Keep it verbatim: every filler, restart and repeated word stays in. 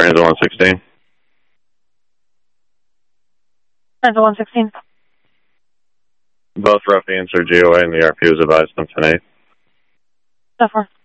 Transit one sixteen. Transit one sixteen. Both ruffians are G O A and the R P was advised on ten eight. So far.